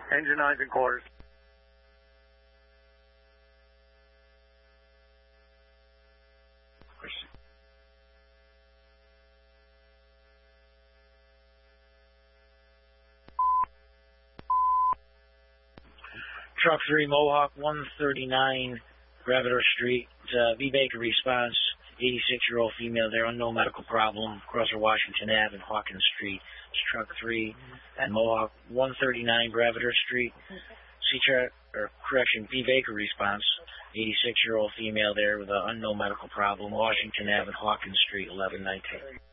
Engine 9's in quarters. Truck 3, Mohawk 139, Gravador Street. V. Baker response, 86-year-old female there, unknown medical problem, Crosser Washington Ave and Hawkins Street. It's Truck 3 and Mohawk 139, Gravador Street. V. Baker response, 86-year-old female there with an unknown medical problem, Washington Ave and Hawkins Street, 1119.